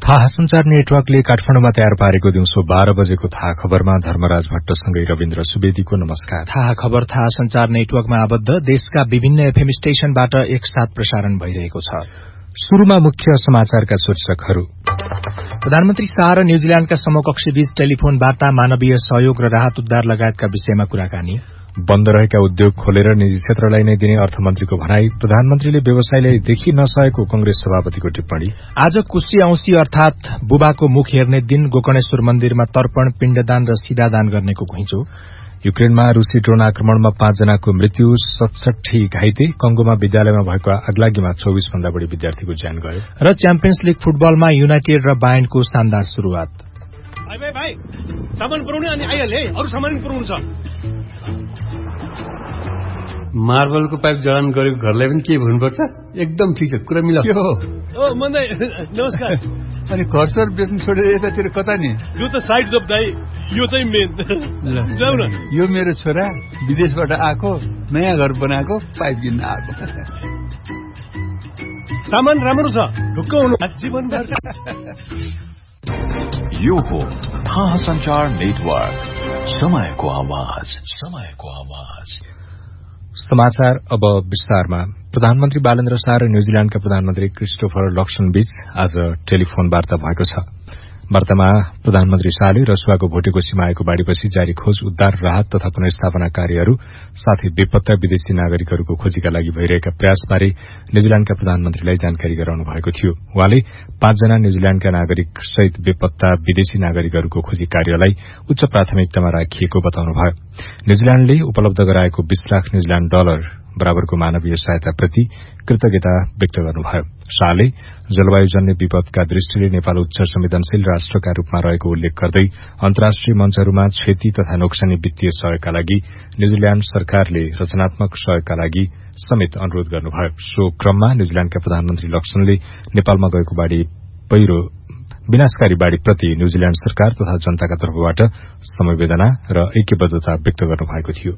थाहा संचार नेटवर्कले काठमाडौँमा तयार पारेको दिउँसो 12 बजेको थाहा खबरमा धर्मराज भट्टसँगै रविन्द्र सुवेदीको नमस्कार। थाहा खबर थाहा संचार नेटवर्कमा आबद्ध देशका विभिन्न एफएम स्टेशनबाट एकसाथ प्रसारण भइरहेको छ। शुरूमा मुख्य समाचारका शीर्षकहरू। प्रधानमन्त्री शाह र न्यूजील्याण्डका समकक्षी बीच टेलिफोन वार्ता, मानवीय सहयोग र राहत उद्धार लगायतका विषयमा कुराकानी। बन्द रहेका उद्योग खोलेर निजी क्षेत्रलाई नै दिने अर्थमन्त्रीको भनाई। प्रधानमन्त्रीले व्यवसायलाई देखि नसकेको कंग्रेस सभापतिको टिप्पणी। आज कुशी औंसी अर्थात बुबाको मुख हेर्ने दिन, गोकर्णेश्वर मन्दिरमा तर्पण, पिण्डदान र सिधादान गर्नेको घुइँचो। युक्रेनमा रूसी ड्रोन आक्रमणमा 5 जनाको मृत्यु, 67 घाइते। कंगोमा विद्यालयमा भएको आगलागीमा 24 भन्दा बढ़ी विद्यार्थीको ज्यान गयो। र च्याम्पियन्स लीग फुटबलमा युनाइटेड र बायर्नको शानदार शुरूआत। भाइ सामान पुर्याउने अनि आइहाले, अरु सामान पुर्याउनु छ। मार्बलको पाइप जडान गरेको घरलाई पनि के भन्नुपर्छ? एकदम ठिक छ, कुरा मिला। ओ मन्दै नमस्कार। अनि घरसर बेच्नु छोडेर यतातिर कता नि? यो त साइड जब दाइ, यो चाहिँ मेन। जाऊ न। यो मेरो छोरा विदेशबाट आएको, नयाँ घर बनाएको, पाइप किन्न आएको। सामान राम्रो छ, ढुक्क हुनु जीवनभर। यो हो थाहा संचार नेटवर्क, समयको आवाज, समयको आवाज। समाचार अब विस्तारमा। प्रधानमन्त्री बालेन्द्र शाह र न्यूजील्याण्डका प्रधानमन्त्री क्रिस्टोफर लक्सन बीच आज टेलिफोन वार्ता भएको छ। वार्तामा प्रधानमन्त्री शाहले रसुवाको भोटेको सीमा आएको बाढ़ीपछि जारी खोज, उद्धार, राहत तथा पुनर्स्थापना कार्यहरू साथै बेपत्ता विदेशी नागरिकहरूको खोजीका लागि भइरहेका प्रयासबारे न्यूजील्याण्डका प्रधानमन्त्रीलाई जानकारी गराउनु भएको थियो। उहाँले 5 जना न्यूजील्याण्डका नागरिक सहित बेपत्ता विदेशी नागरिकहरूको खोजी कार्यलाई उच्च प्राथमिकतामा राखिएको बताउनुभयो। न्यूजील्याण्डले उपलब्ध गराएको 20 लाख न्यूजील्याण्ड डलर बराबरको मानवीय सहायताप्रति कृतज्ञता व्यक्त गर्नुभयो। शाहले जलवायुजन्य विपदका दृष्टिले नेपाल उच्च संवेदनशील राष्ट्रका रूपमा रहेको उल्लेख गर्दै अन्तर्राष्ट्रिय मञ्चहरूमा क्षति तथा नोक्सानी वित्तीय सहयोगका लागि न्यूजील्याण्ड सरकारले रचनात्मक सहयोगका लागि समेत अनुरोध गर्नुभयो। सो क्रममा न्यूजील्याण्डका प्रधानमन्त्री लक्सनले नेपालमा गएको विनाशकारी बाढ़ीप्रति न्यूजील्याण्ड सरकार तथा जनताका तर्फबाट समवेदना र ऐक्यबद्धता व्यक्त गर्नुभएको थियो।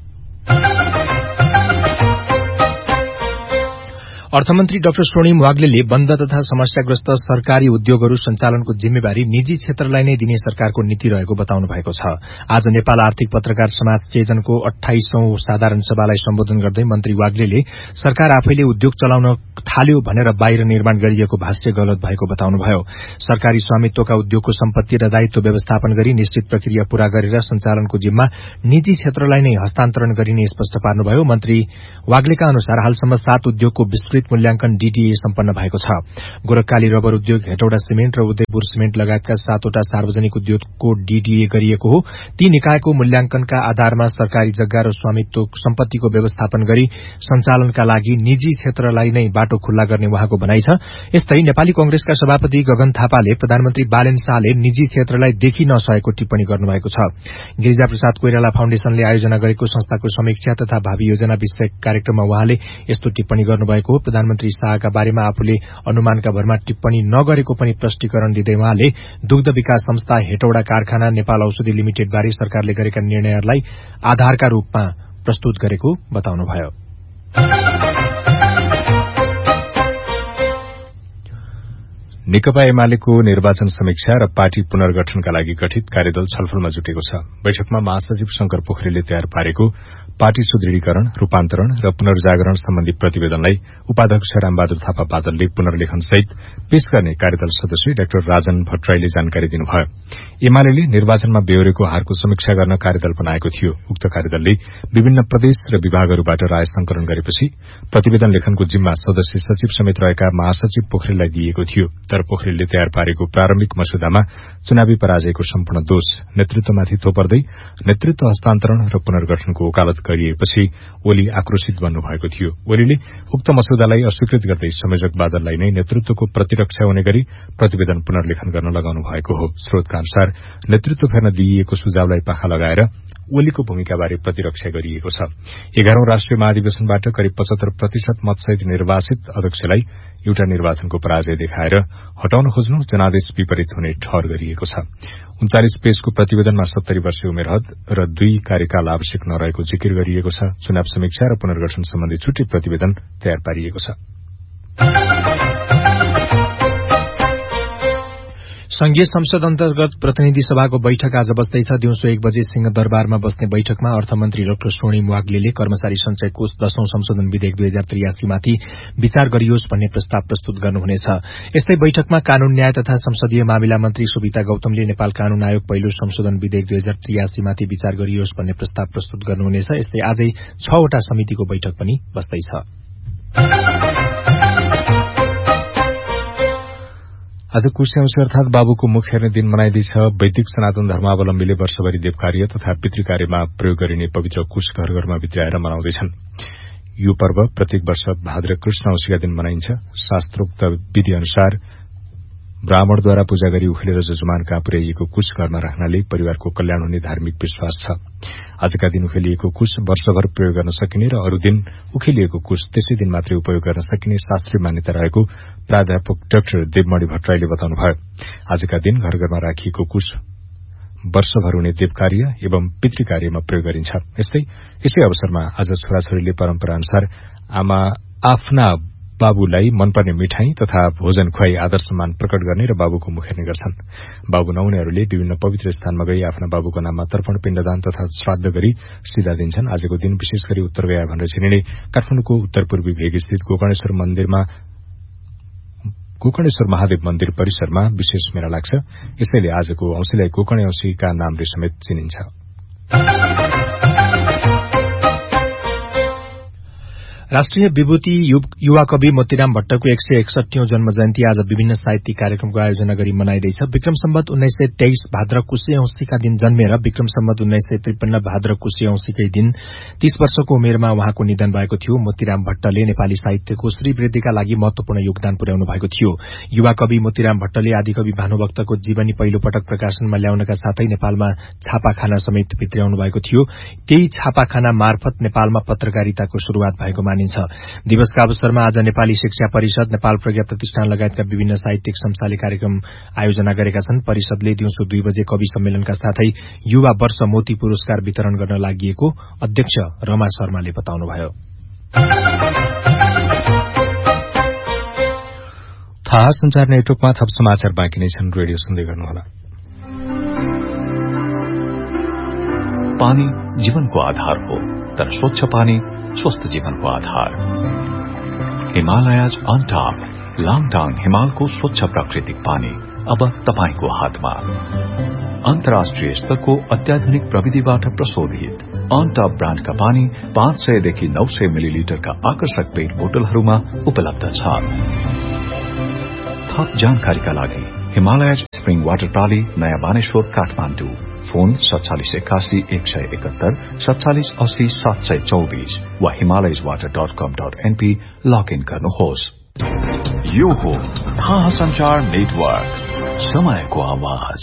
अर्थमन्त्री डाक्टर स्वर्णिम वाग्लेले बन्द तथा समस्याग्रस्त सरकारी उद्योगहरू सञ्चालनको जिम्मेवारी निजी क्षेत्रलाई नै दिने सरकारको नीति रहेको बताउनु भएको छ। आज नेपाल आर्थिक पत्रकार समाज चेजनको 28औं साधारण सभालाई सम्बोधन गर्दै मन्त्री वाग्लेले सरकार आफैले उद्योग चलाउन थाल्यो भनेर बाहिर निर्माण गरिएको भाष्य गलत भएको बताउनुभयो। सरकारी स्वामित्वका उद्योगको सम्पत्ति र दायित्व व्यवस्थापन गरी निश्चित प्रक्रिया पूरा गरेर सञ्चालनको जिम्मा निजी क्षेत्रलाई नै हस्तान्तरण गरिने स्पष्ट पार्नुभयो। मन्त्री वाग्लेका अनुसार हालसम्म 7 उद्योगको विस्तृत मूल्याङ्कन डीडीए सम्पन्न भएको छ। गोरखकाली रबर उद्योग, हेटौडा सिमेन्ट र उदयपुर सिमेन्ट लगायतका 7वटा सार्वजनिक उद्योगको डीडीए गरिएको हो। ती निकायको मूल्याङ्कनका आधारमा सरकारी जग्गा र स्वामित्व सम्पत्तिको व्यवस्थापन गरी सञ्चालनका लागि निजी क्षेत्रलाई नै बाटो खुल्ला गर्ने उहाँको भनाइ छ। यस्तै नेपाली कंग्रेसका सभापति गगन थापाले प्रधानमन्त्री बालेन शाहले निजी क्षेत्रलाई देखि नसकेको टिप्पणी गर्नुभएको छ। गिरिजाप्रसाद कोइराला फाउन्डेशनले आयोजना गरेको संस्थाको समीक्षा तथा भावी योजना विषयक कार्यक्रममा उहाँले यस्तो टिप्पणी गर्नुभएको हो। प्रधानमन्त्री शाहका बारेमा आफूले अनुमानका भरमा टिप्पणी नगरेको पनि प्रष्टीकरण दिँदै उहाँले दुग्ध विकास संस्था, हेटौडा कारखाना, नेपाल औषधि लिमिटेड बारे सरकारले गरेका निर्णयहरूलाई आधारका रूपमा प्रस्तुत गरेको बताउनुभयो। नेकपा एमालेको निर्वाचन समीक्षा र पार्टी पुनर्गठनका लागि गठित कार्यदल छलफलमा जुटेको छ। बैठकमा महासचिव शंकर पोखरेलले तयार पारेको पार्टी सुदृढीकरण, रूपान्तरण र पुनर्जागरण सम्बन्धी प्रतिवेदनलाई उपाध्यक्ष रामबहादुर थापा बादलले पुनर्लेखन सहित पेश गर्ने कार्यदल सदस्य डाक्टर राजन भट्टराईले जानकारी दिनुभयो। एमाले निर्वाचनमा बेहोरेको हारको समीक्षा गर्न कार्यदल बनाएको थियो। उक्त कार्यदलले विभिन्न प्रदेश र विभागहरूबाट राय संकलन गरेपछि प्रतिवेदन लेखनको जिम्मा सदस्य सचिव समेत रहेका महासचिव पोखरेललाई दिइएको थियो। तर पोखरेलले तयार पारेको प्रारम्भिक मसुदामा चुनावी पराजयको सम्पूर्ण दोष नेतृत्वमाथि थोपर्दै नेतृत्व हस्तान्तरण र पुनर्गठनको वकालत गरिएपछि ओली आक्रोशित बन्नुभएको थियो। ओलीले उक्त मसुदालाई अस्वीकृत गर्दै संयोजक बादललाई नै नेतृत्वको प्रतिरक्षा हुने गरी प्रतिवेदन पुनर्लेखन गर्न लगाउनु भएको हो। स्रोतका अनुसार नेतृत्व फेर्न दिइएको सुझावलाई पाखा लगाएर ओलीको भूमिकाबारे प्रतिरक्षा गरिएको छ। 11औं राष्ट्रिय महाधिवेशनबाट करिब 75% मतसहित निर्वाचित अध्यक्षलाई एउटा निर्वाचनको पराजय देखाएर हटाउन खोज्नु जनादेश विपरीत हुने ठहर गरिएको छ। 39 पेजको प्रतिवेदनमा 70 वर्षीय उमेर हद र 2 कार्यकाल आवश्यक नरहेको जिकिर गरिएको छ। चुनाव समीक्षा र पुनर्गठन सम्बन्धी छुट्टै प्रतिवेदन तयार पारिएको छ। संघीय संसद अन्तर्गत प्रतिनिधि सभाको बैठक आज बस्दैछ। दिउँसो 1 बजे सिंहदरबारमा बस्ने बैठकमा अर्थमन्त्री डाक्टर स्वर्णिम वाग्लेले कर्मचारी संचय कोष 10औं संशोधन विधेयक 2083 माथि विचार गरियोस् भन्ने प्रस्ताव प्रस्तुत गर्नुहुनेछ। यस्तै बैठकमा कानून न्याय तथा संसदीय मामिला मन्त्री सुविता गौतमले नेपाल कानून आयोग पहिलो संशोधन विधेयक 2083 माथि विचार गरियोस् भन्ने प्रस्ताव प्रस्तुत गर्नुहुनेछ। यस्तै आजै 6 वटा समितिको बैठक पनि बस्दैछ। आज कुशे औँसी अर्थात बाबुको मुख हेर्ने दिन मनाइँदैछ। वैदिक सनातन धर्मावलम्बीले वर्षभरि देवकार्य तथा पितृकार्यमा प्रयोग गरिने पवित्र कुश घर घरमा भित्राएर मनाउँदैछन्। यो पर्व प्रत्येक वर्ष भाद्र कृष्ण औँसीका दिन मनाइन्छ। शास्त्रोक्त विधि अनुसार ब्राह्मणद्वारा पूजा गरी उखेलेर जजमान कहाँ पुर्याइएको कुश घरमा राख्नाले परिवारको कल्याण हुने धार्मिक विश्वास छ। आजका दिन उखेलिएको कुश वर्षभर प्रयोग गर्न सकिने र अरू दिन उखेलिएको कुश त्यसै दिन मात्रै उपयोग गर्न सकिने शास्त्रीय मान्यता रहेको प्राध्यापक डाक्टर देवमणि भट्टराईले बताउनुभयो। आजका दिन घर घरमा राखिएको कुश वर्षभर हुने देवकार्य एवं पितृकार्यमा प्रयोग गरिन्छ। यसै अवसरमा आज छोराछोरीले परम्परा अनुसार आमा आफ्ना बाबुलाई मनपर्ने मिठाई तथा भोजन खुवाई आदर सम्मान प्रकट गर्ने र बाबुको मुख हेर्ने गर्छन्। बाबु नहुनेहरूले विभिन्न पवित्र स्थानमा गई आफ्ना बाबुको नाममा तर्पण पिण्डदान तथा श्राद्ध गरी सिधा दिन्छन्। आजको दिन विशेष गरी उत्तरगया भनेर चिनिने काठमाडौँको उत्तर पूर्वी भेग स्थित गोकर्णेश्वर महादेव मन्दिर परिसरमा विशेष मेला लाग्छ। यसैले आजको औँसीलाई गोकर्णे औँसीका नामले समेत चिनिन्छ। राष्ट्रिय विभूति युवा कवि मोतीराम भट्टको 161औं जन्म जयन्ती आज विभिन्न साहित्यिक कार्यक्रमको आयोजना गरी मनाइँदैछ। विक्रम सम्वत 1923 भाद्र कुशे औँसीका दिन जन्मेर विक्रम सम्वत 1953 भाद्र कुशे औँसीकै दिन 30 वर्षको उमेरमा उहाँको निधन भएको थियो। मोतीराम भट्टले नेपाली साहित्यको श्रीवृद्धिका लागि महत्वपूर्ण योगदान पुर्याउनु भएको थियो। युवा कवि मोतीराम भट्टले आदिकवि भानुभक्तको जीवनी पहिलो पटक प्रकाशनमा ल्याउनका साथै नेपालमा छापाखाना समेत भित्र्याउनु भएको थियो। त्यही छापाखाना मार्फत नेपालमा पत्रकारिताको शुरूआत भएको मानिन्छ। दिवसका अवसरमा आज नेपाली शिक्षा परिषद, नेपाल प्रज्ञा प्रतिष्ठान लगायतका विभिन्न साहित्यिक संस्थाले कार्यक्रम आयोजना गरेका छन्। परिषदले दिउँसो 2 बजे कवि सम्मेलनका साथै युवा वर्ष मोती पुरस्कार वितरण गर्न लागिएको अध्यक्ष रमा शर्माले बताउनुभयो। थाहा संचार नेटवर्कमा थप समाचार बाँकी नै छन्। रेडियो सुन्दै गर्नुहोला। पानी जीवनको आधार हो, तर स्वच्छ पानी स्वस्थ जीवनको आधार। हिमालयज अन टॉप लाङटाङ हिमालको स्वच्छ प्राकृतिक पानी अब तपाईको हातमा। अन्तर्राष्ट्रिय स्तरको अत्याधुनिक प्रविधिबाट प्रशोधित अन टॉप ब्रान्डका पानी 500 देखि 900 मिलिलिटरका आकर्षक पेट बोतलहरूमा उपलब्ध छ। थप जानकारीका लागि हिमालयज स्प्रिङ वाटर प्राली, नयाँ बानेश्वर, काठमाडौँ। फोन 4781 171 4780 724 वा himalayaswater.com.np लगइन गर्नुहोस्। यो हो थाहा संचार नेटवर्क, समयको आवाज।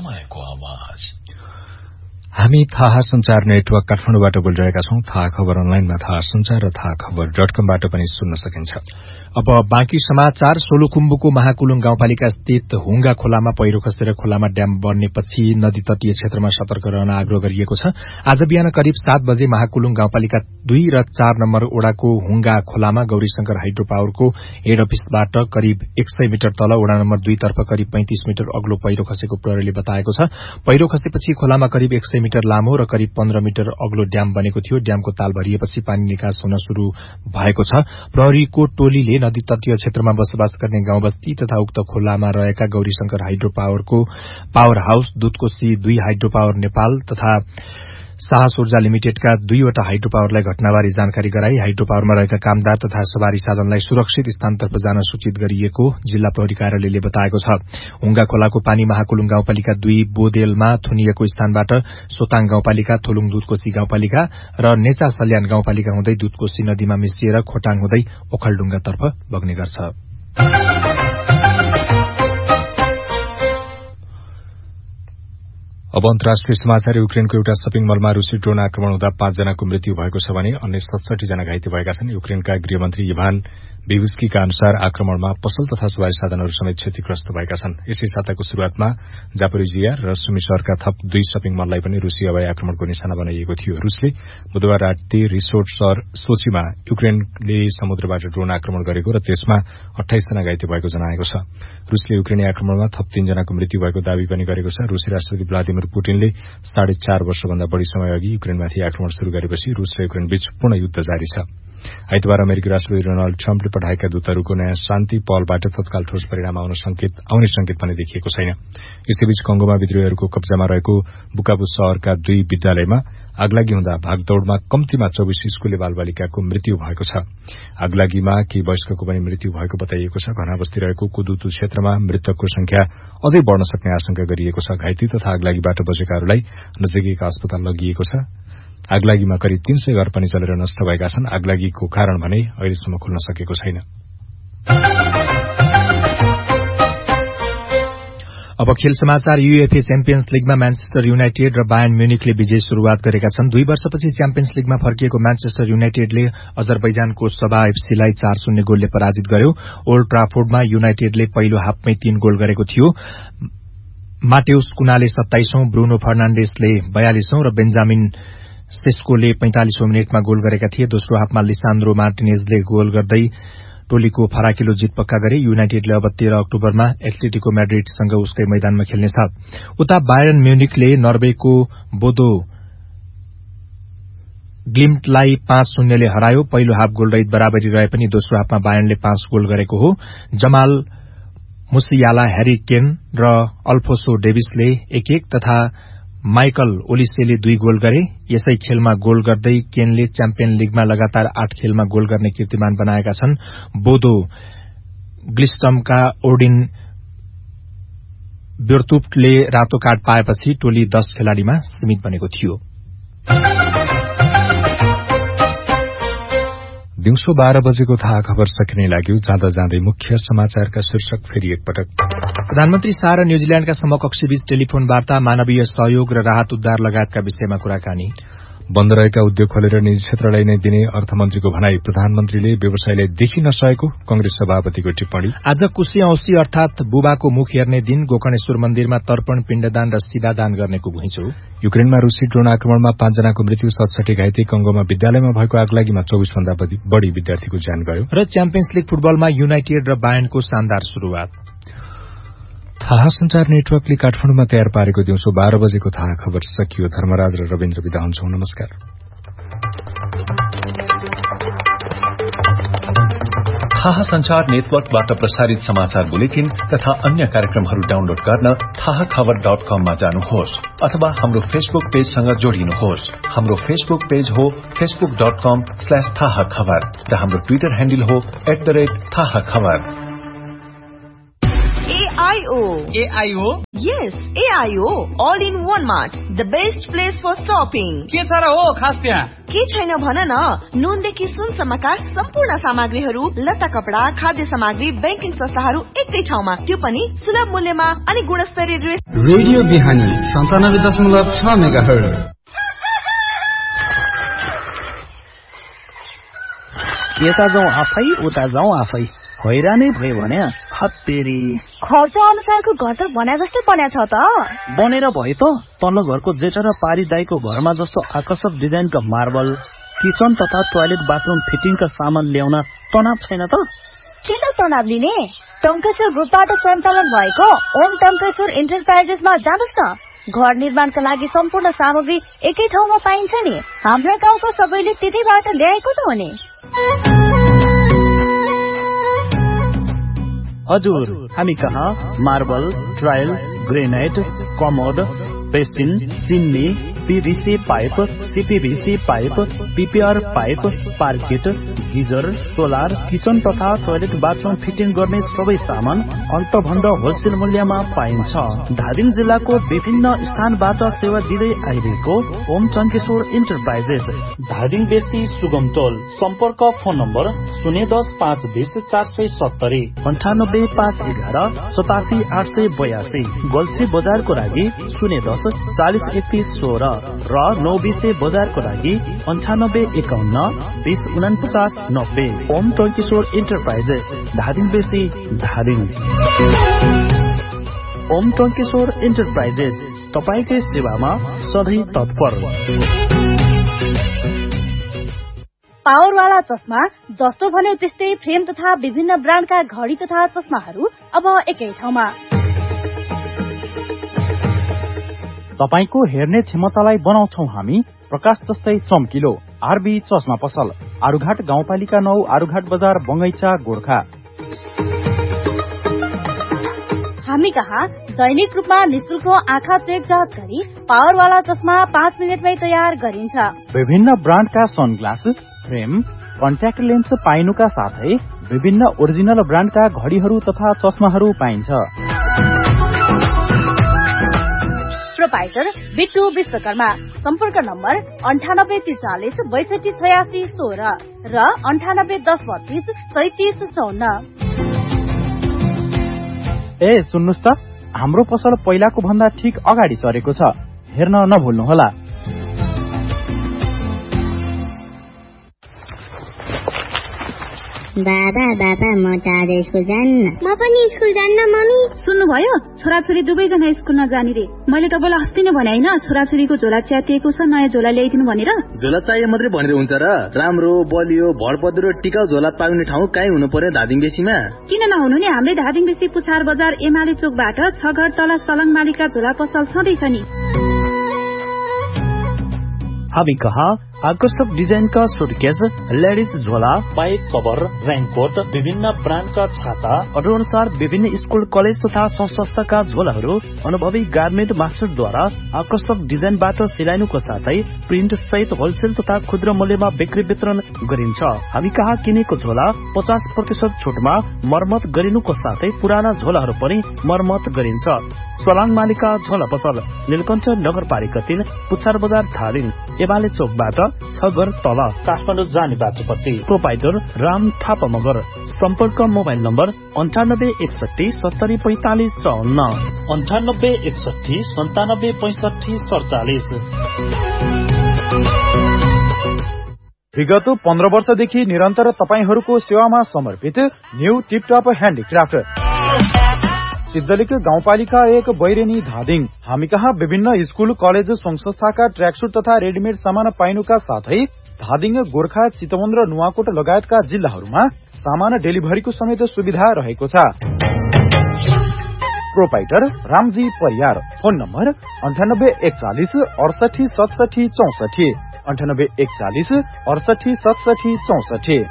हामी थाहा संचार नेटवर्क काठमाडौँबाट बोलिरहेका छौं। थाहा खबर अनलाइनमा थाहा संचार र थाहा खबर.com-बाट पनि सुन्न सकिन्छ। अब बाँकी समाचार। सोलुखुम्बुको महाकुलुङ गाउँपालिका स्थित हुंगा खोलामा पहिरो खसेर खोलामा ड्याम बन्नेपछि नदी तटीय क्षेत्रमा सतर्क रहन आग्रह गरिएको छ। आज बिहान करिब 7 बजे महाकुलुङ गाउँपालिका 2 र 4 नम्बर ओडाको हुंगा खोलामा गौरीशंकर हाइड्रो पावरको हेड अफिसबाट करिब 100 मिटर तल ओडा नम्बर 2 तर्फ करिब 35 मिटर अग्लो पहिरो खसेको प्रहरीले बताएको छ। पहिरो खसेपछि खोलामा करिब 100 मिटर लामो र करिब 15 मिटर अग्लो ड्याम बनेको थियो। ड्यामको ताल भरिएपछि पानी निकास हुन शुरू भएको छ। प्रहरीको टोलीले नदी तटीय क्षेत्रमा बसोबास गर्ने गाउँ बस्ती तथा उक्त खोलामा रहेका Gaurishankar hydro पावरको power house, Dudhkoshi 2 hydro power Nepal तथा साहस ऊर्जा लिमिटेडका 2 वटा हाइड्रो पावरलाई घटनाबारे जानकारी गराई हाइड्रो पावरमा रहेका कामदार तथा सवारी साधनलाई सुरक्षित स्थानतर्फ जान सूचित गरिएको जिल्ला प्रहरी कार्यालयले बताएको छ। हुंगा खोलाको पानी महाकुलुङ गाउँपालिका 2 बोदेलमा थुनिएको स्थानबाट सोताङ गाउँपालिका, थोलुङ दुधकोशी गाउँपालिका र नेचा सल्यान गाउँपालिका हुँदै दुधकोशी नदीमा मिसिएर खोटाङ हुँदै ओखलढुङ्गातर्फ बग्ने गर्छ। अब अन्तर्राष्ट्रिय समाचार। युक्रेनको एउटा शपिङ मलमा रूसी ड्रोन आक्रमण हुँदा 5 जनाको मृत्यु भएको छ भने अन्य 67 जना घाइते भएका छन्। युक्रेनका गृहमन्त्री इभान बेबिस्कीका अनुसार आक्रमणमा पसल तथा सवारी साधनहरू समेत क्षतिग्रस्त भएका छन्। यसै साताको शुरूआतमा जापोरिजिया र सुमी शहरका थप 2 शपिङ मललाई पनि रूसी हवाई आक्रमणको निशाना बनाइएको थियो। रूसले बुधबार राति रिसोर्ट शहर सोचीमा युक्रेनले समुद्रबाट ड्रोन आक्रमण गरेको र त्यसमा 28 जना घाइते भएको जनाएको छ। रूसले युक्रेनी आक्रमणमा थप 3 जनाको मृत्यु भएको दावी पनि गरेको छ। रूसी राष्ट्रपति व्लादिमिर पुटिनले 4.5 वर्षभन्दा बढ़ी समय अघि युक्रेनमाथि आक्रमण शुरू गरेपछि रूस र युक्रेन बीच पूर्ण युद्ध जारी छ। आइतबार अमेरिकी राष्ट्रपति डोनाल्ड ट्रम्पले पठाएका दूतहरूको नयाँ शान्ति पहलबाट तत्काल ठोस परिणाम आउने संकेत पनि देखिएको छैन। यसैबीच कंगोमा विद्रोहीहरूको कब्जामा रहेको बुकाबु शहरका 2 विद्यालयमा आगलागी हुँदा भागदौड़मा कम्तीमा 24 स्कूले बालबालिकाको मृत्यु भएको छ। आगलागीमा केही वयस्कको पनि मृत्यु भएको बताइएको छ। घना बस्ती रहेको कुदुतु क्षेत्रमा मृतकको संख्या अझै बढ़न सक्ने आशंका गरिएको छ। घाइते तथा आगलागीबाट बचेकाहरूलाई नजिकैका अस्पताल लगिएको छ। आगलागीमा करिब 300 घर पनि जलेर नष्ट भएका छन्। आगलागीको कारण भने अहिलेसम्म खुल्न सकेको छैन। अब खेल समाचार। यूएफए च्याम्पियन्स लीगमा म्यान्चेस्टर युनाइटेड र बायर्न म्युनिखले विजय शुरूआत गरेका छन्। 2 वर्षपछि च्याम्पियन्स लीगमा फर्किएको म्यान्चेस्टर युनाइटेडले अजरबैजानको सबा एफसीलाई 4-0 गोलले पराजित गर्यो। ओल्ड ट्राफोर्डमा युनाइटेडले पहिलो हाफमै 3 गोल गरेको थियो। माटेउस कुनाले 27औं, ब्रुनो फर्नाण्डेसले 42औं र बेन्जामिन सेस्कोले 45औं मिनेटमा गोल गरेका थिए। दोस्रो हाफमा लिसान्द्रो मार्टिनेजले गोल गर्दै टोलीको फराकिलो जित पक्का गरे। युनाइटेडले अब 13 अक्टोबरमा एथलेटिको म्याड्रिडसँग उसकै मैदानमा खेल्नेछ। उता बायर्न म्युनिखले नर्वेको बोदो ग्लिम्टलाई 5-0 ले हरायो। पहिलो हाफ गोलरहित बराबरी रहे पनि दोस्रो हाफमा बायर्नले 5 गोल गरेको हो। जमाल मुसियाला, ह्यारी केन र अल्फोसो डेभिसले 1-1 तथा माइकल ओलिसेले 2 गोल गरे। यसै खेलमा गोल गर्दै केनले च्याम्पियन लीगमा लगातार 8 खेलमा गोल गर्ने कीर्तिमान बनाएका छन्। बोदो ग्लिस्टमका ओर्डिन ब्योर्तुप्टले रातो कार्ड पाएपछि टोली 10 खेलाड़ीमा सीमित बनेको थियो। दिउँसो 12 बजेको थाहा खबर सकिने लाग्यो। जाँदा जाँदै मुख्य समाचारका शीर्षक फेरि एकपटक। प्रधानमन्त्री शाह र न्यूजील्याण्डका समकक्षीबीच टेलिफोन वार्ता, मानवीय सहयोग र राहत उद्धार लगायतका विषयमा कुराकानी। बन्द रहेका उद्योग खोलेर निजी क्षेत्रलाई नै दिने अर्थमन्त्रीको भनाई। प्रधानमन्त्रीले व्यवसायलाई देखि नसकेको कंग्रेस सभापतिको टिप्पणी। आज कुशे औँसी अर्थात बुबाको मुख हेर्ने दिन। गोकर्णेश्वर मन्दिरमा तर्पण, पिण्डदान र सिधादान गर्नेको घुइँचो। युक्रेनमा रूसी ड्रोन आक्रमणमा 5 जनाको मृत्यु, 67 घाइते। कंगोमा विद्यालयमा भएको आगलागीमा 24 भन्दा बढ़ी विद्यार्थीको ज्यान गयो। र च्याम्पियन्स लीग फुटबलमा युनाइटेड र बायर्नको शानदार शुरूआत। थाहा संचार नेटवर्कले काठमाडौँमा तयार पारेको दिउँसो 12 बजेको थाहा खबर सकियो। धर्मराज र रविन्द्र विदा हुन्छौं। नमस्कार। थाहा संचार नेटवर्कबाट प्रसारित समाचार बुलेटिन तथा अन्य कार्यक्रमहरू डाउनलोड गर्न थाहाखबर.com मा जानुहोस् अथवा हाम्रो फेसबुक पेजसँग जोडिनुहोस्। हाम्रो फेसबुक पेज हो facebook.com/थाहाखबर र हाम्रो ट्विटर ह्यान्डल हो @थाहाखबर। AIO? Yes, AIO. All in one mart. The best place for shopping. के छ र हो खास त्यहाँ? के छैन भन न। नुनदेखि सुनसम्मका सम्पूर्ण सामग्रीहरू, लत्ता कपडा, खाद्य सामग्री, बैंकिङ संस्थाहरू एकै ठाउँमा, त्यो पनि सुलभ मूल्यमा अनि गुणस्तरीय ड्रेस। रेडियो बिहानी 97.6 मेगाहर्ज। यता जाउँ आफै, उता जाउँ आफै, हैरानै भयो भने हत्तेरी। खर्च अनुसारको घर त बने जस्तै बन्या छ त। बनेर भयो त। तल्लो घरको जेठा र पारी दाईको घरमा जस्तो आकर्षक डिजाइनका मार्बल, किचन तथा टोयलेट बाथरूम फिटिङका सामान ल्याउन तनाव छैन त। किन तनाव लिने? टङ्केश्वर ग्रुपबाट सञ्चालन भएको ओम टङ्केश्वर इन्टरप्राइजेसमा जानुहोस् न। घर निर्माणका लागि सम्पूर्ण सामग्री एकै ठाउँमा पाइन्छ नि। हाम्रो गाउँको सबैले त्यतैबाट ल्याएको त हो नि। हजुर, हामी कहाँ marble, tile, granite, commode, basin, chimney, UPVC pipe, CPVC pipe, PPR pipe, पार्किट, geyser, solar, kitchen तथा टोयलेट बाथरूम फिटिङ गर्ने सबै सामान अन्तभन्द होलसेल मूल्यमा पाइन्छ। धादिङ जिल्लाको विभिन्न स्थानबाट सेवा दिँदै आइरहेको ओम चन्केश्वर इन्टरप्राइजेस, धादिङ बेसी सुगमतोल। सम्पर्क फोन नम्बर 010 520 470, 98 511 87 882, गल्छी बजारको लागि 010 40 31 16 र 920 बजारको लागि 98 51 20 49 90। ओम चन्केश्वर इन्टरप्राइजेस, धादिङ बेसी, धादिङ। ओम चन्केश्वर इन्टरप्राइजेस तपाईकै सेवामा सधैँ तत्पर। पावरवाला चस्मा, जस्तो भन्यो त्यस्तै फ्रेम तथा विभिन्न ब्रान्डका घडी तथा चस्माहरू अब एकै ठाउँमा। तपाईको हेर्ने क्षमतालाई बनाउँछौ हामी प्रकाश जस्तै चम्किलो। आरबी चस्मा पसल, आरुघाट गाउँपालिका 9, आरुघाट बजार, बंगैचा, गोर्खा। हामी कहाँ दैनिक रूपमा निशुल्क आँखा चेक जाँच गरी पावरवाला चस्मा 5 मिनेटमै तयार गरिन्छ। विभिन्न ब्रान्डका सनग्लास, फ्रेम, कन्ट्याक्ट लेन्स पाइनुका साथै विभिन्न ओरिजिनल ब्रान्डका घडीहरू तथा चस्माहरू पाइन्छ। प्रोपाइटर बिट्टु विश्वकर्मा, सम्पर्क नम्बर 9843 62 86 16 र 98 10 32 37 54। ए सुन्नुस् त, हाम्रो पसल पहिलाको भन्दा ठीक अगाडि सरेको छ, हेर्न नभुल्नुहोला। बाबा बाबा म त आज स्कुल जान्न। म पनि स्कुल जान्न मम्मी। सुन्नुभयो, छोराछोरी दुवैजना स्कुल नजाने रे। मैले तपाईँलाई अस्ति नै भने हैन, छोराछोरीको झोला च्यातिएको छ, नयाँ झोला ल्याइदिनु भनेर। झोला चाहिए मात्रै भनेर हुन्छ र? राम्रो बलियो भरपद्रो टिकाउ झोला पाउने ठाउँ कहीँ हुनु पर्यो धादिङ बेसीमा। किन नहुनु नि, हाम्रै धादिङ बेसी पुछार बजार एमाले चोकबाट 6 घर तल सलङ मालिका झोला पसल छँदैछ नि। हामी कहाँ आकर्षक डिजाइनका सुटकेस, लेडिज झोला, बाइक कभर, रेनकोट, विभिन्न ब्रान्डका छाता, अर्डर अनुसार विभिन्न स्कुल कलेज तथा संस्थाका झोलाहरू अनुभवी गार्मेन्ट मास्टरद्वारा आकर्षक डिजाइनबाट सिलाइनुको साथै प्रिन्ट सहित होलसेल तथा खुद्रा मूल्यमा बिक्री वितरण गरिन्छ। हामी कहाँ किनेको झोला 50% छुटमा मर्मत गरिनुको साथै पुराना झोलाहरू पनि मर्मत गरिन्छ। सलाङ मालिका झोला पसल, नीलकण्ठ नगरपालिका 3, पुछार बजार, धादिङ, एमाले चोकबाट 6 घर तल, काठमाडौँ जाने बाटोपट्टि। प्रोपाइटर राम थापा मगर, सम्पर्क मोबाइल नम्बर 98 61 70 45 54, 98 61 97 65 47। विगत 15 वर्षदेखि निरन्तर तपाईहरूको सेवामा समर्पित न्यू टिपटप ह्यान्डिक्राफ्ट, सिद्धलिक गाउँपालिका 1, बैरेनी, धादिङ। हामी कहाँ विभिन्न स्कुल कलेज संस्थाका ट्र्याकसुट तथा रेडिमेड सामान पाइनुका साथै धादिङ, गोर्खा, चितवन र नुवाकोट लगायतका जिल्लाहरूमा सामान डेलिभरीको समेत सुविधा रहेको छ। Proprietor Ramji Pariyar, phone number 98 41 68 67 64, 98 41 68 67 64।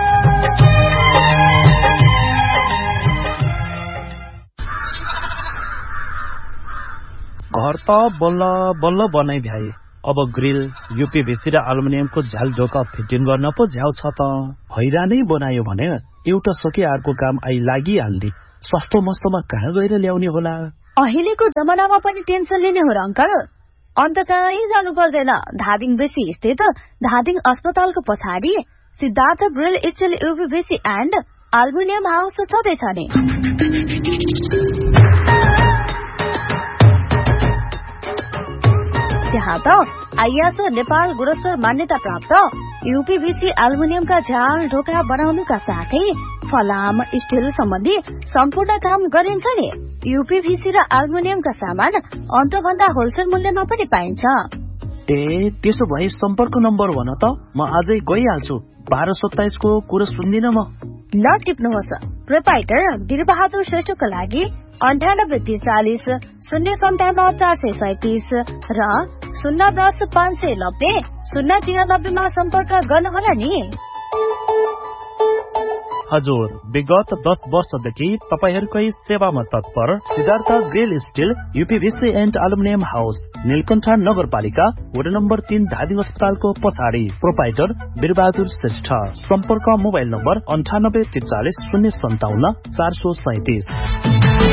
घर त बल्ल बल्ल बनाइ भ्याए, अब ग्रिल, यूपीभीसी र एल्युमिनियमको झ्याल ढोका फिटिङ गर्न पो झ्याउ छ त। हैरानै बनायो भने एउटा सके अर्को काम आई लागिहाल्ने। सस्तो मस्तोमा कहाँ गएर ल्याउने होला? अहिलेको जमानामा पनि टेन्सन लिने हो र अंकल? अन्त कहीँ जानु पर्दैन। धादिङ बेसी स्थित धादिङ अस्पतालको पछाडि Siddhartha grill still यूपीभीसी and aluminium house छँदैछ नि। त्यहाँ त आइएसओ नेपाल गुणस्तर मान्यता प्राप्त यूपीभीसी एल्युमिनियमका झ्याल ढोका बनाउनुका साथै फलाम, स्टिल सम्बन्धी सम्पूर्ण काम गरिन्छ नि। यूपीभीसी र एल्युमिनियमका सामान अन्तभन्दा होलसेल मूल्यमा पनि पाइन्छ। ए त्यसो भए सम्पर्क नम्बर भन त, म आजै गइहाल्छु। 1227 को कुरा सुन्दिन म। ल टिप्नुहोस्। प्रोपाइटर वीरबहादुर श्रेष्ठको लागि 98 40 057 437 र 010 590 093 मा सम्पर्क गर्नुहोला नि। हजुर विगत 10 वर्षदेखि तपाईहरुकै सेवामा तत्पर Siddhartha grill still यूपीभीसी and aluminium house Neelkanth नगरपालिका वडा नम्बर 3 धादिङ अस्पतालको पछाडि प्रोपाइटर वीरबहादुर श्रेष्ठ सम्पर्क मोबाइल नम्बर 9843 057 437